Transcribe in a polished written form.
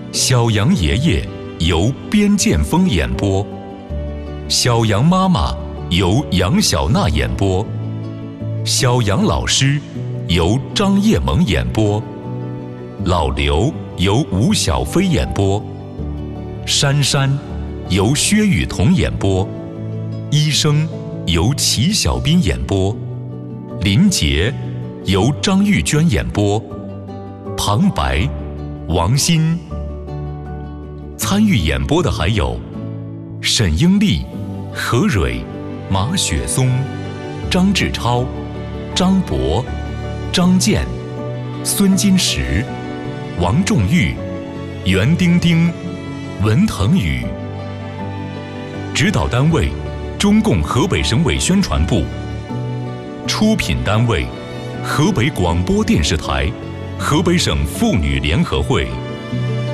小羊爷爷由边建峰演播，小羊妈妈由杨小娜演播，小杨老师由张叶萌演播，老刘由吴小飞演播，珊珊由薛雨桐演播，医生由齐小斌演播，林杰由张玉娟演播，旁白王鑫。参与演播的还有沈英丽、何蕊、马雪松、张志超、张博、张健、孙金石、王仲玉、袁丁丁、文腾宇。指导单位中共河北省委宣传部。出品单位河北广播电视台、河北省妇女联合会。